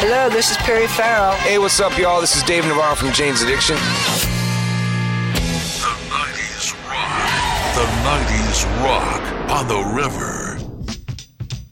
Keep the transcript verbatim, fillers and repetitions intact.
Hello, this is Perry Farrell. Hey, what's up, y'all? This is Dave Navarro from Jane's Addiction. The nineties rock. The nineties rock on the river.